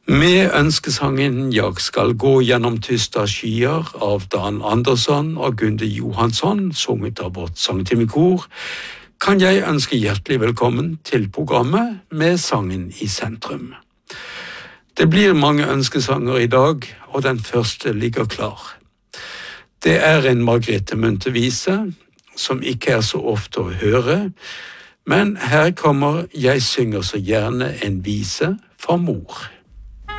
Med ønskesangen «Jeg skal gå gjennom tysta skyer» av Dan Andersson og Gunde Johansson, sunget av vårt sangtimekor, kan jeg ønske hjertelig velkommen til programmet med sangen i sentrum. Det blir mange ønskesanger i dag, og den første ligger klar. Det er en Margrethe Munthe-vise, som ikke er så ofte å høre, men her kommer «Jeg synger så gjerne en vise for mor».